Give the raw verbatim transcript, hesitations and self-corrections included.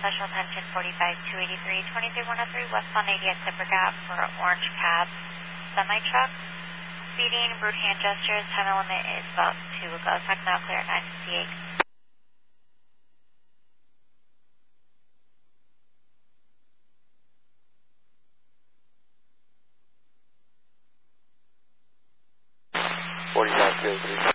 special attention forty-five two eighty-three, twenty-three one oh three, westbound eighty at Zipper Gap for orange cab semi-truck. Speeding, rude hand gestures, time limit is about two ago. Second now clear at nine fifty-eight. forty-five two eighty-three.